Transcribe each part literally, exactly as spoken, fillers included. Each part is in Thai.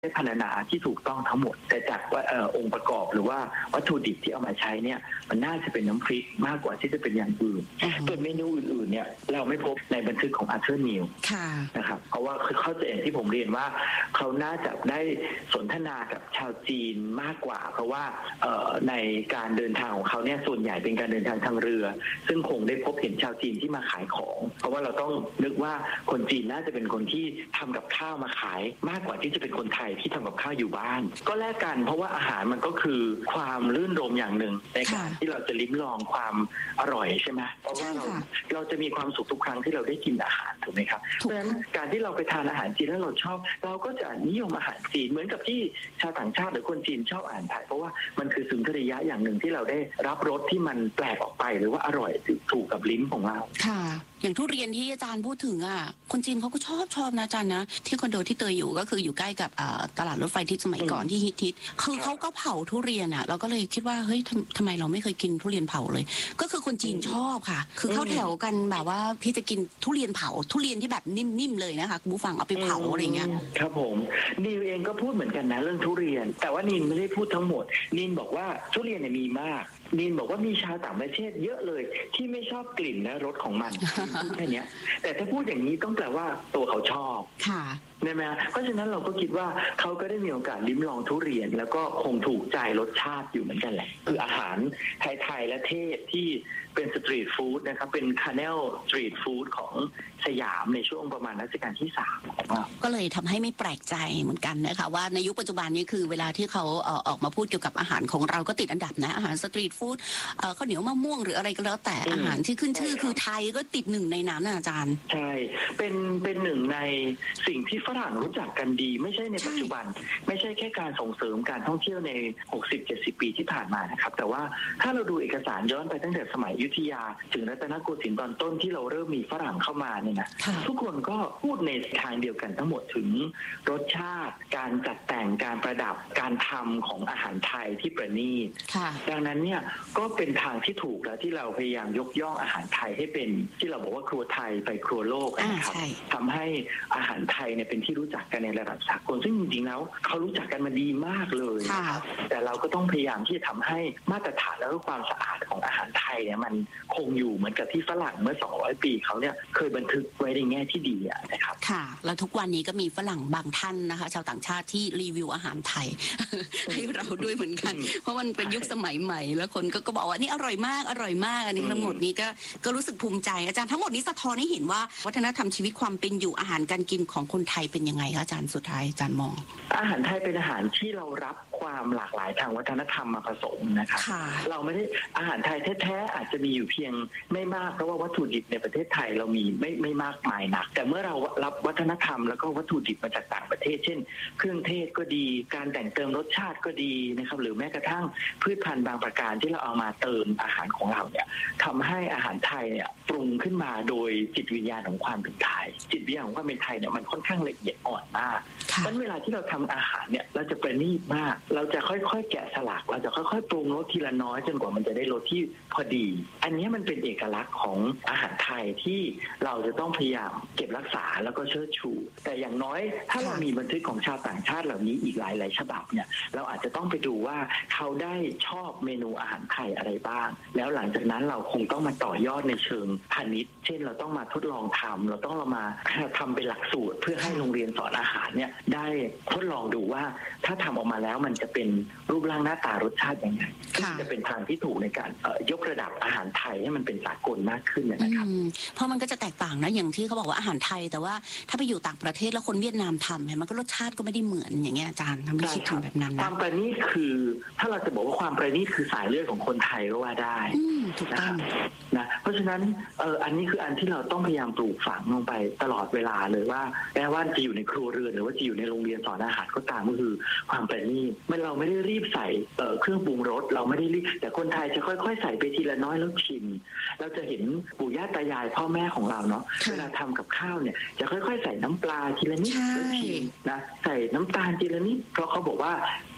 ได้พรรณนาที่ถูกต้องทั้งหมดแต่จากว่าเอ่อองค์ประกอบหรือว่าวัตถุดิบที่เอามาใช้เนี่ยมันน่าจะเป็นน้ำพริกมากกว่าที่จะเป็นอย่างอื่นส่วนเมนูอื่นๆเนี่ยเราไม่พบในบันทึกของอาร์เธอร์นิวนะครับเพราะว่าคือเข้าใจอย่างที่ผมเรียนว่าเขาน่าจะได้สนทนากับชาวจีนมากกว่าเพราะว่าเอ่อในการเดินทางของเขาเนี่ยส่วนใหญ่เป็นการเดินทางทางเรือซึ่งคงได้พบเห็นชาวจีนที่มาขายของเพราะว่าเราต้องนึกว่าคนจีนน่าจะเป็นคนที่ทำกับข้าวมาขายมากกว่าที่จะเป็นคนไทยที่ทำกับข้าวอยู่บ้านก็แลกกันเพราะว่าอาหารมันก็คือความรื่นรมอย่างหนึ่งในการที่เราจะลิ้มลองความอร่อยใช่ไหมเพราะว่าเราเราจะมีความสุขทุกครั้งที่เราได้กินอาหารถูกไหมครับเพราะฉะนั้นการที่เราไปทานอาหารจีนแล้วเราชอบเราก็จะนิยมอาหารจีนเหมือนกับที่ชาวต่างชาติหรือคนจีนชอบอาหารไทยเพราะว่ามันคือสุนทรียะอย่างหนึ่งที่เราได้รับรสที่มันแปลกออกไปหรือว่าอร่อยถูกกับลิ้นของเราค่ะอย่างทุเรียนที่อาจารย์พูดถึงอ่ะคนจีนเขาก็ชอบชอบนะอาจารย์นะที่คอนโดที่เตยอยู่ก็คืออยู่ใกล้กับตลาดรถไฟที่สมัยก่อนที่ฮิตฮิตคือเขาก็เผาทุเรียนอ่ะเราก็เลยคิดว่าเฮ้ยทำทำไมเราไม่เคยกินทุเรียนเผาเลยก็คือคนจีนชอบค่ะคือเข้าแถวกันแบบว่าที่จะกินทุเรียนเผาทุเรียนที่แบบนิ่มๆเลยนะคะคุณผู้ฟังเอาไปเผาอะไรเงี้ยครับผมนิวเองก็พูดเหมือนกันนะเรื่องทุเรียนแต่ว่านินไม่ได้พูดทั้งหมดนินบอกว่าทุเรียนเนี่ยมีมากนินบอกว่ามีชาวต่างประเทศเยอะเลยที่ไม่ชอบกลิ่นและรสของมันแค่นี้แต่ถ้าพูดอย่างนี้ต้องแปลว่าตัวเขาชอบค่ะใช่ไหมเพราะฉะนั้นเราก็คิดว่าเขาก็ได้มีโอกาสลิ้มลองทุเรียนแล้วก็คงถูกใจรสชาติอยู่เหมือนกันแหละคืออาหารไทยๆและเทศที่เป็นสตรีทฟู้ดนะครับเป็นคาเนลสตรีทฟู้ดของสยามในช่วงประมาณรัชกาลที่สามก็เลยทำให้ไม่แปลกใจเหมือนกันนะคะว่าในยุคปัจจุบันนี้คือเวลาที่เขาออกมาพูดเกี่ยวกับอาหารของเราก็ติดอันดับนะอาหารสตรีทฟู้ดข้าวเหนียวมะม่วงหรืออะไรก็แล้วแต่อาหารที่ขึ้นชื่อคือไทยก็ติดหนึ่งในนั้นอาจารย์ใช่เป็นเป็นหนึ่งในสิ่งที่ฝรั่งรู้จักกันดีไม่ใช่ในปัจจุบันไม่ใช่แค่การส่งเสริมการท่องเที่ยวใน หกสิบเจ็ดสิบ ปีที่ผ่านมานะครับแต่ว่าถ้าเราดูเอกสารย้อนไปตั้งแต่สมัยอยุธยาถึงรัตนโกสินทร์ตอนต้นที่เราเริ่มมีฝรั่งเข้ามาเนี่ยนะทุกคนก็พูดในทางเดียวกันทั้งหมดถึงรสชาติการจัดแต่งการประดับการทำของอาหารไทยที่ประณีตดังนั้นเนี่ยก็เป็นทางที่ถูกแล้วที่เราพยายามยกย่องอาหารไทยให้เป็นที่เราบอกว่าครัวไทยไปครัวโลกนะครับทำให้อาหารไทยเนี่ยเป็นที่รู้จักกันในระดับสากลซึ่งจริงๆแล้วเขารู้จักกันมาดีมากเลยแต่เราก็ต้องพยายามที่จะทำให้มาตรฐานและความสะอาดของอาหารไทยเนี่ยมันคงอยู่เหมือนกับที่ฝรั่งเมื่อสองร้อยปีเขาเนี่ยเคยบันทึกไว้ในแง่ที่ดีนะครับค่ะแล้วทุกวันนี้ก็มีฝรั่งบางท่านนะคะชาวต่างชาติที่รีวิวอาหารไทย ให้เราด้วยเหมือนกันเพราะมันเป็นยุคสมัยใหม่แล้วคนก็ก็บอกว่านี่อร่อยมากอร่อยมากอันนี้ทั้งหมดนี้ก็ก็รู้สึกภูมิใจอาจารย์ทั้งหมดนี้สะท้อนให้เห็นว่าวัฒนธรรมชีวิตความเป็นอยู่อาหารการกินของคนไทยเป็นยังไงคะอาจารย์สุดท้ายอาจารย์มองอาหารไทยเป็นอาหารที่เรารับความหลากหลายทางวัฒนธรรมมาผสมนะครับเราไม่ได้อาหารไทยแท้ๆอาจจะมีอยู่เพียงไม่มากเพราะว่าวัตถุดิบในประเทศไทยเรามีไม่ไม่มากมายนักแต่เมื่อเรารับวัฒนธรรมแล้วก็วัตถุดิบมาจากต่างประเทศเช่นเครื่องเทศก็ดีการแต่งเติมรสชาติก็ดีนะครับหรือแม้กระทั่งพืชพันธุ์บางประการที่เราเอามาเติมอาหารของเราเนี่ยทำให้อาหารไทยเนี่ยปรุงขึ้นมาโดยจิตวิญญาณของความเป็นไทยจิตวิญญาณของความเป็นไทยเนี่ยมันค่อนข้างละเอียดอ่อนมากเพราะเวลาที่เราทำอาหารเนี่ยเราจะประณีตมากเราจะค่อยๆแกะสลักเราจะค่อยๆปรุงรสทีละน้อยจนกว่ามันจะได้รสที่พอดีอันนี้มันเป็นเอกลักษณ์ของอาหารไทยที่เราจะต้องพยายามเก็บรักษาแล้วก็เชิดชูแต่อย่างน้อยถ้าเรามีบันทึกของชาวต่างชาติเหล่านี้อีกหลายๆฉบับเนี่ยเราอาจจะต้องไปดูว่าเขาได้ชอบเมนูอาหารไทยอะไรบ้างแล้วหลังจากนั้นเราคงต้องมาต่อยอดในเชิงพาณิชย์เช่นเราต้องมาทดลองทำเราต้องเรามาทำเป็นหลักสูตรเพื่อให้โรงเรียนสอนอาหารเนี่ยได้ทดลองดูว่าถ้าทำออกมาแล้วมันจะเป็นรูปร่างหน้าตารสชาติยังไงจะเป็นทางที่ถูกในการยกระดับอาหารไทยให้มันเป็นสากลมากขึ้นนะครับเพราะมันก็จะแตกต่างนะอย่างที่เขาบอกว่าอาหารไทยแต่ว่าถ้าไปอยู่ต่างประเทศแล้วคนเวียดนามทำมันก็รสชาติก็ไม่ได้เหมือนอย่างเงี้ยอาจารย์ทำให้คิดถึงแบบนั้นความประณีตคือถ้าเราจะบอกว่าความประณีตคือสายเลือดของคนไทยก็ว่าได้นะครับนะเพราะฉะนั้นเอออันนี้คืออันที่เราต้องพยายามปลูกฝังลงไปตลอดเวลาเลยว่าแม้ว่าจะอยู่ในครัวเรือนหรือว่าจะอยู่ในโรงเรียนสอนอาหารก็ตามก็คือความประณีตมันเราไม่ได้รีบใส่เครื่องปรุงรสเราไม่ได้รีบแต่คนไทยจะค่อยๆใส่ไปทีละน้อยแล้วชิมเราจะเห็นปู่ย่าตายายพ่อแม่ของเราเนาะเวลาทำกับข้าวเนี่ยจะค่อยๆใส่น้ำปลาทีละนิดแล้วชิมนะใส่น้ำตาลทีละนิดเพราะเขาบอกว่า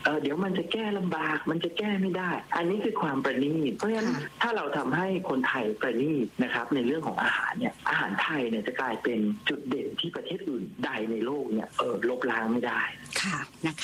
เออเดี๋ยวมันจะแก้ลำบากมันจะแก้ไม่ได้อันนี้คือความประณีตเพราะฉะนั้นถ้าเราทำให้คนไทยประณีตนะครับในเรื่องของอาหารเนี่ยอาหารไทยเนี่ยจะกลายเป็นจุดเด่นที่ประเทศอื่นใดในโลกเนี่ยเออลบล้างไม่ได้ค่ะนะคะ